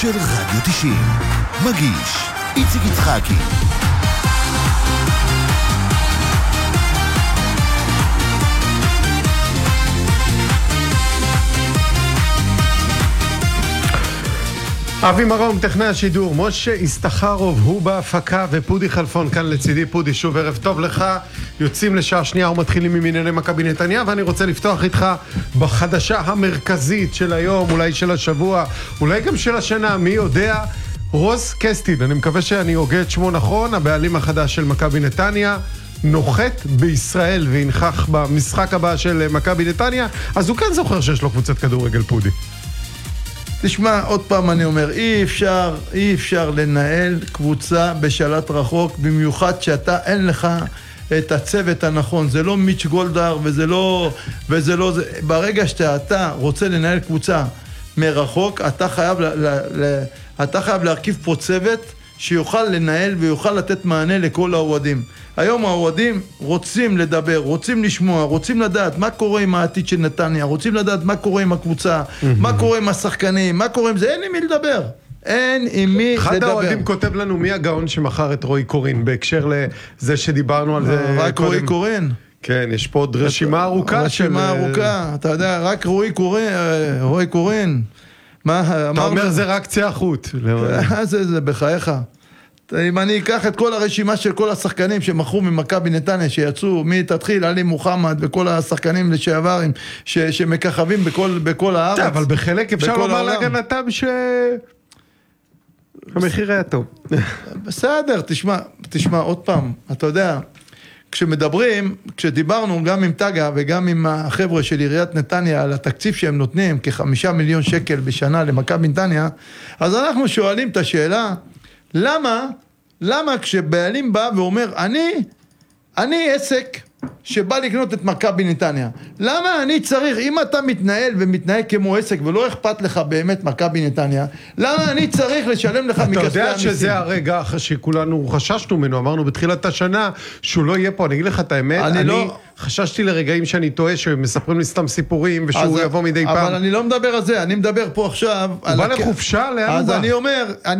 של רדיו 90. מגיש איציק יצחקי. אבי מרום, טכנאי השידור, משה הסתחרוב, הוא בהפקה, ופודי חלפון כאן לצידי. פודי, שוב ערב טוב לך. יוצאים לשעה שנייה ומתחילים עם ענייני מכבי נתניה, ואני רוצה לפתוח איתך בחדשה המרכזית של היום, אולי של השבוע, אולי גם של השנה, מי יודע. רוז קסטין, אני מקווה שאני הוגה את שמו נכון, הבעלים החדש של מכבי נתניה, נוחת בישראל וינכח במשחק הבא של מכבי נתניה, אז הוא כן זוכר שיש לו קבוצת כדורגל. פודי, תשמע, עוד פעם אני אומר, אי אפשר לנהל קבוצה בשלט רחוק, במיוחד שאתה אין לך את הצוות הנכון. זה לא מיץ' גולדהר וזה לא ברגע שאתה רוצה לנהל קבוצה מרחוק, אתה חייב להרכיב פה צוות שיוכל לנהל ויוכל לתת מענה לכל האוהדים. היום האוהדים רוצים לדבר, רוצים לשמוע, רוצים לדעת מה קורה עם העתיד של נתניה, רוצים לדעת מה קורה עם הקבוצה, מה קורה עם השחקנים, מה קורה עם זה, אין עם מי לדבר. אין עם מי לדבר. אחד האוהדים כותב לנו מי הגאון שמחר את רועי קורין, בהקשר לזה שדיברנו על זה. רק רועי קורין? כן, יש פה עוד רשימה ארוכה. רשימה ארוכה, אתה יודע, רק רועי קורין. אתה אומר זה רק קצה החוט. זה בחייך. אם אני אקח את כל הרשימה של כל השחקנים שמכרו ממכבי נתניה, שיצאו, תתחיל עלי מוחמד וכל השחקנים לשעברים שמככבים בכל הארץ. אבל בחלק אפשר לומר להגנתם שהמחיר היה טוב. בסדר, תשמע עוד פעם, אתה יודע, כשדיברנו גם עם טגה וגם עם החבר'ה של עיריית נתניה על התקציב שהם נותנים, כ5 מיליון שקל בשנה למכבי נתניה, אז אנחנו שואלים את השאלה, למה כשבעלים בא ואומר, אני עסק שבא לקנות את מכבי נתניה, למה אני צריך, אם אתה מתנהל כמו עסק ולא אכפת לך באמת מכבי נתניה, למה אני צריך לשלם לך מכספי המיסים? אתה יודע שזה הרגע שכולנו חששנו ממנו, אמרנו בתחילת השנה שהוא לא יהיה פה. אני אגיד לך את האמת, אני חששתי לרגעים שאני טועה, שמספרים לי סתם סיפורים ושהוא יבוא מדי פעם. אבל אני לא מדבר על זה, אני מדבר פה עכשיו. הוא בא לחופשה, לאן הוא בא? אז אני אומר,